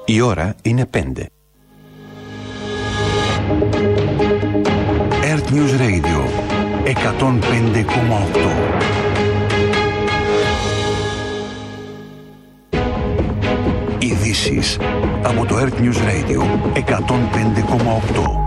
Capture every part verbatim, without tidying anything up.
Η ώρα είναι πέντε. Earth News Radio εκατόν πέντε κόμμα οκτώ. Ειδήσεις από το Earth News Radio εκατόν πέντε κόμμα οκτώ.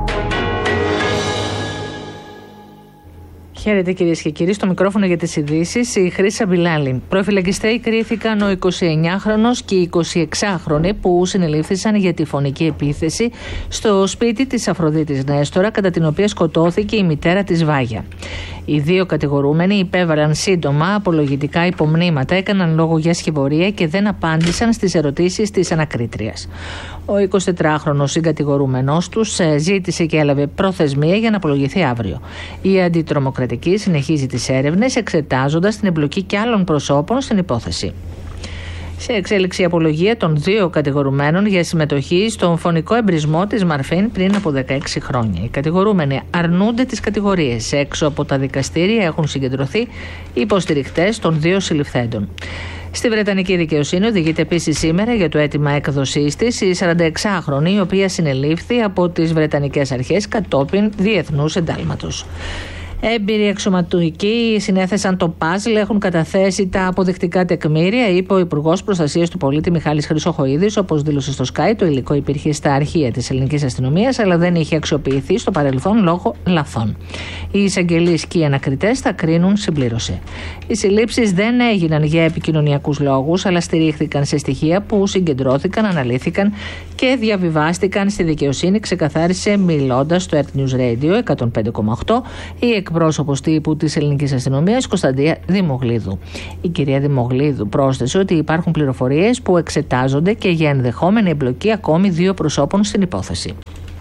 Χαίρετε κυρίες και κύριοι, στο μικρόφωνο για τις ειδήσεις η Χρύσα Μπιλάλη. Προφυλακιστέοι κρίθηκαν ο εικοσιεννιάχρονος και η εικοσιεξάχρονη που συνελήφθησαν για τη φωνική επίθεση στο σπίτι της Αφροδίτης Νέστορα, κατά την οποία σκοτώθηκε η μητέρα της Βάγια. Οι δύο κατηγορούμενοι υπέβαλαν σύντομα απολογητικά υπομνήματα, έκαναν λόγο για σχηβωρία και δεν απάντησαν στις ερωτήσεις της ανακρίτριας. Ο εικοσιτετράχρονος συγκατηγορούμενος τους ζήτησε και έλαβε προθεσμία για να απολογηθεί αύριο. Η αντιτρομοκρατική συνεχίζει τις έρευνες, εξετάζοντας την εμπλοκή και άλλων προσώπων στην υπόθεση. Σε εξέλιξη η απολογία των δύο κατηγορουμένων για συμμετοχή στον φωνικό εμπρισμό της Μαρφίν πριν από δεκαέξι χρόνια. Οι κατηγορούμενοι αρνούνται τις κατηγορίες. Έξω από τα δικαστήρια έχουν συγκεντρωθεί οι υποστηρικτές των δύο συλληφθέντων. Στη Βρετανική δικαιοσύνη οδηγείται επίσης σήμερα για το αίτημα έκδοσής της η σαρανταεξάχρονη, η οποία συνελήφθη από τις Βρετανικές αρχές κατόπιν διεθνούς εντάλματος. Έμπειροι αξιωματικοί συνέθεσαν το παζλ, έχουν καταθέσει τα αποδεικτικά τεκμήρια, είπε ο Υπουργός Προστασίας του Πολίτη Μιχάλης Χρυσοχοΐδης. Όπως δήλωσε στο Sky, το υλικό υπήρχε στα αρχεία της ελληνικής αστυνομίας, αλλά δεν είχε αξιοποιηθεί στο παρελθόν λόγω λαθών. Οι εισαγγελείς και οι ανακριτές θα κρίνουν συμπλήρωση. Οι συλλήψεις δεν έγιναν για επικοινωνιακούς λόγους, αλλά στηρίχθηκαν σε στοιχεία που συγκεντρώθηκαν, αναλύθηκαν και διαβιβάστηκαν στη δικαιοσύνη, ξεκαθάρισε μιλώντας στο Earth News Radio εκατόν πέντε κόμμα οκτώ η εκπρόσωπος τύπου της ελληνικής αστυνομίας Κωνσταντία Δημογλίδου. Η κυρία Δημογλίδου πρόσθεσε ότι υπάρχουν πληροφορίες που εξετάζονται και για ενδεχόμενη εμπλοκή ακόμη δύο προσώπων στην υπόθεση.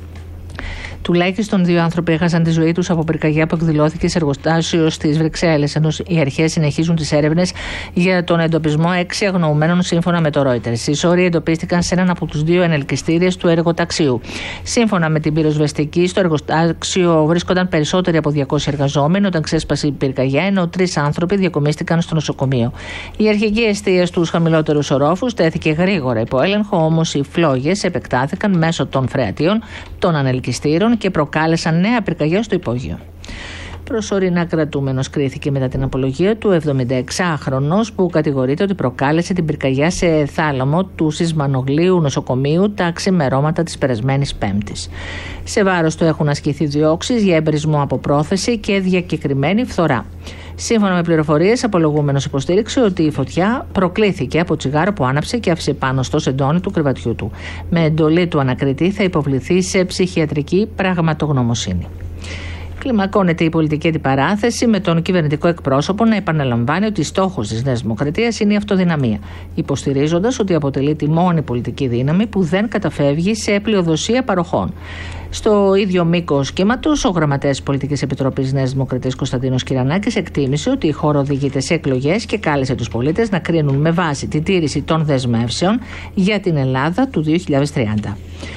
Τουλάχιστον δύο άνθρωποι έχασαν τη ζωή τους από πυρκαγιά που εκδηλώθηκε σε εργοστάσιο στις Βρυξέλλες, ενώ οι αρχές συνεχίζουν τις έρευνες για τον εντοπισμό έξι αγνοωμένων, σύμφωνα με το Reuters. Οι σώροι εντοπίστηκαν σε έναν από τους δύο ενελκυστήρες του εργοταξίου. Σύμφωνα με την πυροσβεστική, στο εργοστάσιο βρίσκονταν περισσότεροι από διακόσιοι εργαζόμενοι όταν ξέσπασε η πυρκαγιά, ενώ τρεις άνθρωποι διακομίστηκαν στο νοσοκομείο. Η αρχική εστία στους χαμηλότερους ορόφους τέθηκε γρήγορα υπό έλεγχο, όμως οι φλόγες επεκτάθηκαν μέσω των φρεατίων των ανελκυστήρων και προκάλεσαν νέα πυρκαγιά στο υπόγειο. Προσωρινά κρατούμενος κρίθηκε μετά την απολογία του εβδομηνταεξάχρονος που κατηγορείται ότι προκάλεσε την πυρκαγιά σε θάλαμο του Σισμανογλίου νοσοκομείου τα ξημερώματα της περασμένης Πέμπτης. Σε βάρος του έχουν ασκηθεί διώξεις για εμπρισμό από πρόθεση και διακεκριμένη φθορά. Σύμφωνα με πληροφορίες, απολογούμενος υποστήριξε ότι η φωτιά προκλήθηκε από τσιγάρο που άναψε και άφησε πάνω στο σεντόνι του κρεβατιού του. Με εντολή του ανακριτή θα υποβληθεί σε ψυχιατρική πραγματογνωμοσύνη. Κλιμακώνεται η πολιτική αντιπαράθεση, με τον κυβερνητικό εκπρόσωπο να επαναλαμβάνει ότι στόχος της Νέας Δημοκρατίας είναι η αυτοδυναμία, υποστηρίζοντας ότι αποτελεί τη μόνη πολιτική δύναμη που δεν καταφεύγει σε πλειοδοσία παροχών. Στο ίδιο μήκος κύματος, ο γραμματέας Πολιτικής Επιτροπής Νέας Δημοκρατίας Κωνσταντίνος Κυρανάκης εκτίμησε ότι η χώρα οδηγείται σε εκλογές και κάλεσε τους πολίτες να κρίνουν με βάση τη τήρηση των δεσμεύσεων για την Ελλάδα του δύο χιλιάδες τριάντα.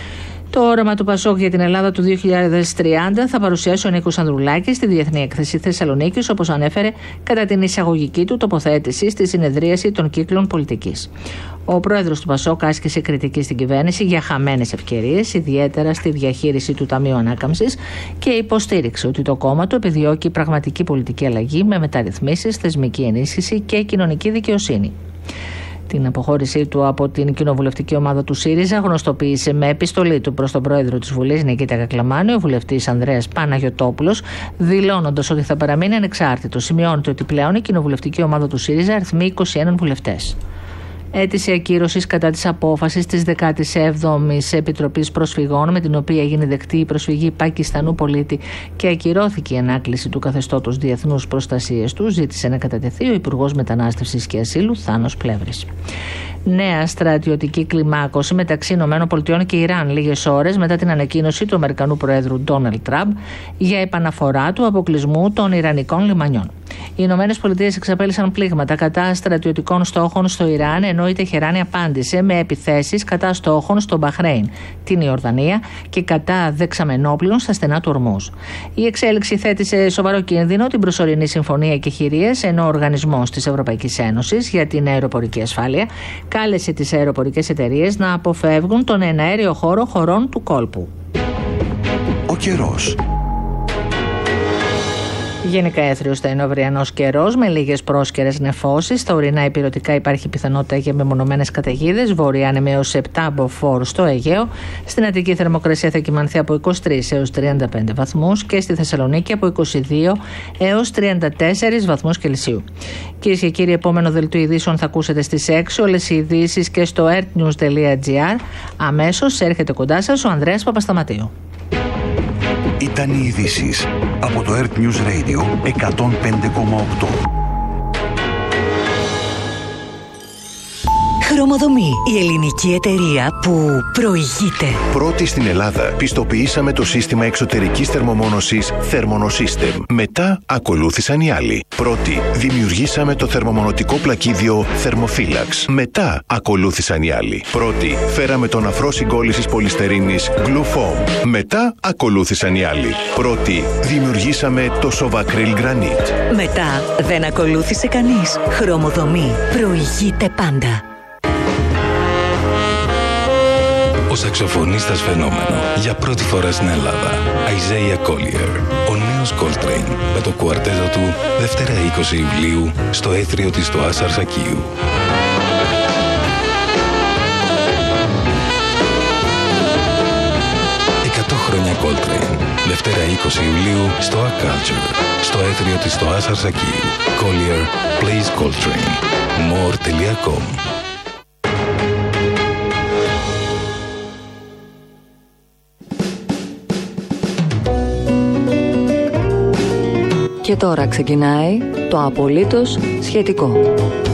Το όραμα του Πασόκ για την Ελλάδα του δύο χιλιάδες τριάντα θα παρουσιάσει ο Νίκος Ανδρουλάκης στη Διεθνή Έκθεση Θεσσαλονίκης, όπως ανέφερε κατά την εισαγωγική του τοποθέτηση στη συνεδρίαση των κύκλων πολιτικής. Ο πρόεδρος του Πασόκ άσκησε κριτική στην κυβέρνηση για χαμένες ευκαιρίες, ιδιαίτερα στη διαχείριση του Ταμείου Ανάκαμψης, και υποστήριξε ότι το κόμμα του επιδιώκει πραγματική πολιτική αλλαγή με μεταρρυθμίσεις, θεσμική ενίσχυση και κοινωνική δικαιοσύνη. Την αποχώρησή του από την κοινοβουλευτική ομάδα του ΣΥΡΙΖΑ γνωστοποίησε με επιστολή του προς τον πρόεδρο της Βουλής Νικήτα Κακλαμάνη ο βουλευτής Ανδρέας Παναγιωτόπουλος, δηλώνοντας ότι θα παραμείνει ανεξάρτητος. Σημειώνεται ότι πλέον η κοινοβουλευτική ομάδα του ΣΥΡΙΖΑ αριθμεί είκοσι ένα βουλευτές. Αίτηση ακύρωσης κατά της απόφασης της δεκάτη έβδομη Επιτροπής Προσφυγών, με την οποία έγινε δεκτή η προσφυγή Πακιστανού πολίτη και ακυρώθηκε η ανάκληση του καθεστώτος διεθνούς προστασίας του, ζήτησε να κατατεθεί ο Υπουργός Μετανάστευσης και Ασύλου Θάνος Πλεύρης. Νέα στρατιωτική κλιμάκωση μεταξύ ΗΠΑ και Ιράν, λίγες ώρες μετά την ανακοίνωση του Αμερικανού Προέδρου Ντόναλντ Τραμπ για επαναφορά του αποκλεισμού των Ιρανικών λιμανιών. Οι ΗΠΑ εξαπέλυσαν πλήγματα κατά στρατιωτικών στόχων στο Ιράν, ενώ η Τεχεράνη απάντησε με επιθέσεις κατά στόχων στο Μπαχρέιν, την Ιορδανία και κατά δεξαμενόπλων στα στενά του Ορμούζ. Η εξέλιξη θέτει σε σοβαρό κίνδυνο την προσωρινή συμφωνία εκεχηρίας, ενώ ο Οργανισμός της Ευρωπαϊκής Ένωσης για την αεροπορική ασφάλεια κάλεσε τις αεροπορικές εταιρείες να αποφεύγουν τον εναέριο χώρο χωρών του κόλπου. Ο καιρός. Γενικά έθριος θα είναι ο αυριανός καιρός με λίγες πρόσκαιρες νεφώσεις. Στα ορεινά ηπειρωτικά υπάρχει πιθανότητα για μεμονωμένες καταιγίδες. Βόρεια άνεμη έως επτά μποφόρ στο Αιγαίο. Στην Αττική θερμοκρασία θα κυμανθεί από είκοσι τρεις έως τριάντα πέντε βαθμούς και στη Θεσσαλονίκη από είκοσι δύο έως τριάντα τέσσερις βαθμούς Κελσίου. Κυρίες και κύριοι, επόμενο δελτίο ειδήσεων θα ακούσετε στις έξι. Όλες οι ειδήσεις και στο earthnews τελεία gr. Αμέσως έρχεται κοντά σας ο Ανδρέας Παπασταματίου. Ήταν οι ειδήσεις από το Earth News Radio εκατόν πέντε κόμμα οκτώ. Χρωμοδομή, η ελληνική εταιρεία που προηγείται. Πρώτη στην Ελλάδα πιστοποιήσαμε το σύστημα εξωτερικής θερμομόνωσης Thermonosystem. Μετά ακολούθησαν οι άλλοι. Πρώτη δημιουργήσαμε το θερμομονωτικό πλακίδιο Thermophilax. Μετά ακολούθησαν οι άλλοι. Πρώτη φέραμε τον αφρό συγκόλλησης πολυστερίνης Glufoam. Μετά ακολούθησαν οι άλλοι. Πρώτη δημιουργήσαμε το Sovacryl Granite. Μετά δεν ακολούθησε κανείς. Χρωμοδομή προηγείται πάντα. Ο σαξοφωνίστας φαινόμενο για πρώτη φορά στην Ελλάδα. Isaiah Collier, ο νέος Coltrane, με το κουαρτέτο του Δευτέρα είκοσι Ιουλίου στο έθριο της στο Ασαρσακίου. εκατό χρόνια Coltrane, Δευτέρα είκοσι Ιουλίου στο A Culture, στο έθριο της στο Ασαρσακίου. Collier plays Coltrane. more τελεία com. Και τώρα ξεκινάει το απολύτως σχετικό.